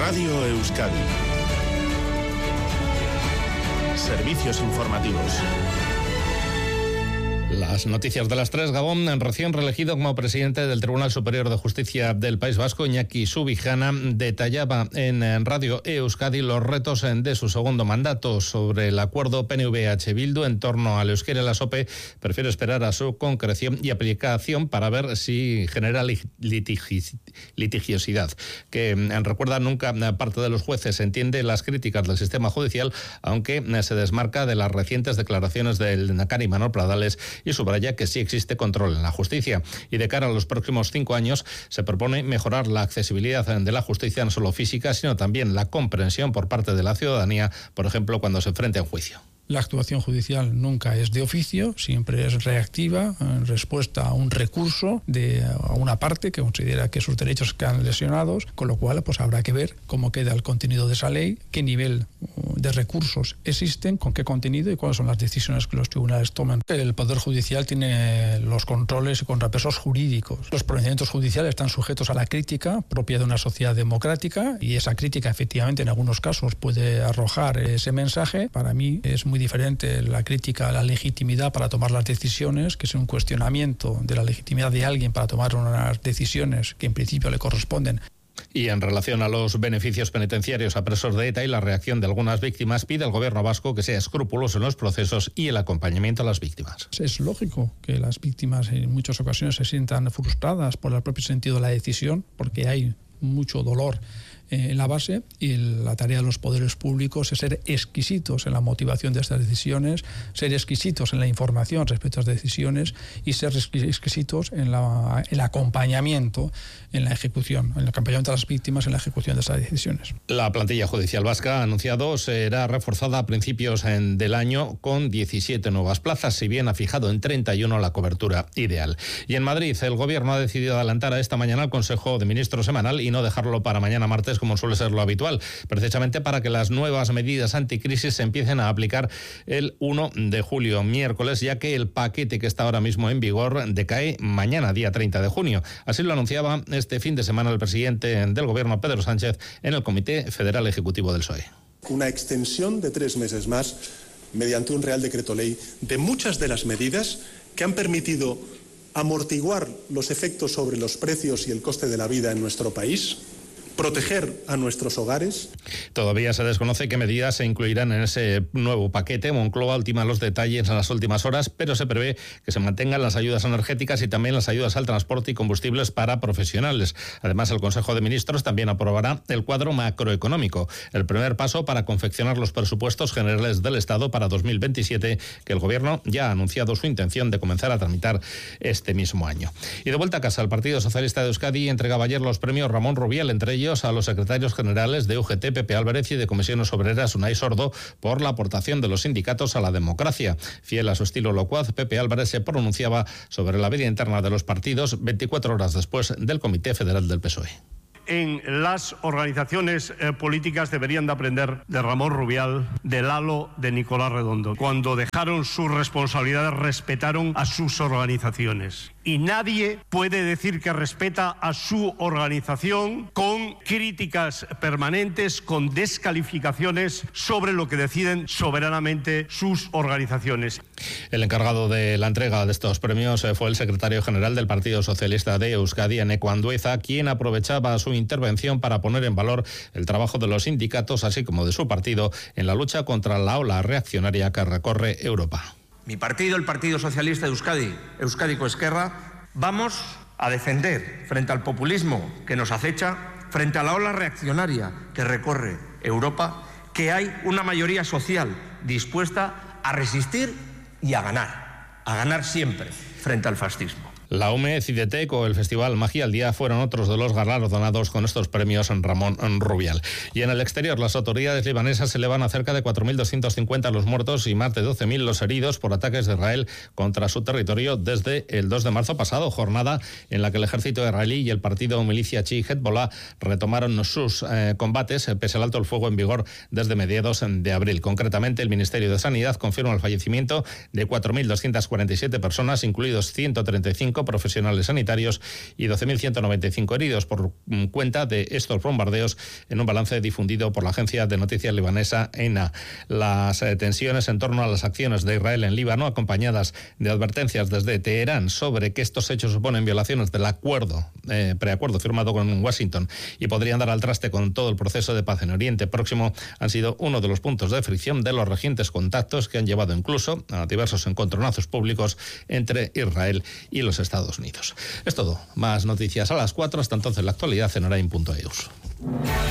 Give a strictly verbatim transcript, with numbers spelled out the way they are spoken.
Radio Euskadi. Servicios informativos. Las noticias de las tres. Gabón, recién reelegido como presidente del Tribunal Superior de Justicia del País Vasco, Iñaki Subijana, detallaba en Radio Euskadi los retos de su segundo mandato. Sobre el acuerdo P N V H Bildu en torno al euskera y la SOPE, prefiere esperar a su concreción y aplicación para ver si genera litigi- litigiosidad. Que recuerda, nunca parte de los jueces entiende las críticas del sistema judicial, aunque se desmarca de las recientes declaraciones del Lehendakari Manuel Pradales y subraya que sí existe control en la justicia. Y de cara a los próximos cinco años se propone mejorar la accesibilidad de la justicia, no solo física, sino también la comprensión por parte de la ciudadanía, por ejemplo, cuando se enfrente a un juicio. La actuación judicial nunca es de oficio, siempre es reactiva en respuesta a un recurso de a una parte que considera que sus derechos quedan lesionados, con lo cual pues habrá que ver cómo queda el contenido de esa ley, qué nivel de recursos existen, con qué contenido y cuáles son las decisiones que los tribunales toman. El Poder Judicial tiene los controles y contrapesos jurídicos. Los pronunciamientos judiciales están sujetos a la crítica propia de una sociedad democrática y esa crítica efectivamente en algunos casos puede arrojar ese mensaje. Para mí es muy diferente la crítica a la legitimidad para tomar las decisiones, que es un cuestionamiento de la legitimidad de alguien para tomar unas decisiones que en principio le corresponden. Y en relación a los beneficios penitenciarios a presos de ETA y la reacción de algunas víctimas, pide al gobierno vasco que sea escrupuloso en los procesos y el acompañamiento a las víctimas. Es lógico que las víctimas en muchas ocasiones se sientan frustradas por el propio sentido de la decisión, porque hay mucho dolor en la base, y la tarea de los poderes públicos es ser exquisitos en la motivación de estas decisiones, ser exquisitos en la información respecto a las decisiones y ser exquisitos en la, el acompañamiento en la ejecución, en el acompañamiento a las víctimas en la ejecución de estas decisiones. La plantilla judicial vasca, ha anunciado, será reforzada a principios del año con diecisiete nuevas plazas, si bien ha fijado en treinta y uno la cobertura ideal. Y en Madrid, el gobierno ha decidido adelantar a esta mañana el Consejo de Ministros semanal y no dejarlo para mañana martes, como suele ser lo habitual, precisamente para que las nuevas medidas anticrisis se empiecen a aplicar el primero de julio, miércoles, ya que el paquete que está ahora mismo en vigor decae mañana, día treinta de junio. Así lo anunciaba este fin de semana el presidente del gobierno, Pedro Sánchez, en el Comité Federal Ejecutivo del P S O E. Una extensión de tres meses más, mediante un Real Decreto Ley, de muchas de las medidas que han permitido amortiguar los efectos sobre los precios y el coste de la vida en nuestro país, proteger a nuestros hogares. Todavía se desconoce qué medidas se incluirán en ese nuevo paquete. Moncloa ultima los detalles en las últimas horas, pero se prevé que se mantengan las ayudas energéticas y también las ayudas al transporte y combustibles para profesionales. Además, el Consejo de Ministros también aprobará el cuadro macroeconómico, el primer paso para confeccionar los presupuestos generales del Estado para dos mil veintisiete, que el Gobierno ya ha anunciado su intención de comenzar a tramitar este mismo año. Y de vuelta a casa, el Partido Socialista de Euskadi entregaba ayer los premios Ramón Rubial, entre ellos a los secretarios generales de U G T, Pepe Álvarez, y de Comisiones Obreras, Unai Sordo, por la aportación de los sindicatos a la democracia. Fiel a su estilo locuaz, Pepe Álvarez se pronunciaba sobre la vida interna de los partidos veinticuatro horas después del Comité Federal del P S O E. En las organizaciones eh, políticas deberían de aprender de Ramón Rubial, de Lalo, de Nicolás Redondo. Cuando dejaron sus responsabilidades, respetaron a sus organizaciones. Y nadie puede decir que respeta a su organización con críticas permanentes, con descalificaciones sobre lo que deciden soberanamente sus organizaciones. El encargado de la entrega de estos premios fue el secretario general del Partido Socialista de Euskadi, Eneko Andueza, quien aprovechaba su intervención para poner en valor el trabajo de los sindicatos, así como de su partido, en la lucha contra la ola reaccionaria que recorre Europa. Mi partido, el Partido Socialista de Euskadi, Euskadiko Ezkerra, vamos a defender frente al populismo que nos acecha, frente a la ola reaccionaria que recorre Europa, que hay una mayoría social dispuesta a resistir y a ganar, a ganar siempre frente al fascismo. La U M E, Cidetec o el Festival Magia al Día fueron otros de los galardonados con estos premios en Ramón Rubial. Y en el exterior, las autoridades libanesas elevan a cerca de cuatro mil doscientos cincuenta los muertos y más de doce mil los heridos por ataques de Israel contra su territorio desde el dos de marzo pasado, jornada en la que el ejército israelí y el partido milicia chií Hezbollah retomaron sus eh, combates pese al alto el fuego en vigor desde mediados de abril. Concretamente, el Ministerio de Sanidad confirma el fallecimiento de cuatro mil doscientas cuarenta y siete personas, incluidos ciento treinta y cinco cinco profesionales sanitarios y doce mil ciento noventa y cinco heridos por cuenta de estos bombardeos, en un balance difundido por la agencia de noticias libanesa E N A. Las eh, tensiones en torno a las acciones de Israel en Líbano, acompañadas de advertencias desde Teherán sobre que estos hechos suponen violaciones del acuerdo, eh, preacuerdo firmado con Washington y podrían dar al traste con todo el proceso de paz en Oriente Próximo, han sido uno de los puntos de fricción de los recientes contactos que han llevado incluso a diversos encontronazos públicos entre Israel y los Estados Unidos. Es todo. Más noticias a las cuatro. Hasta entonces, la actualidad en Orain punto e u.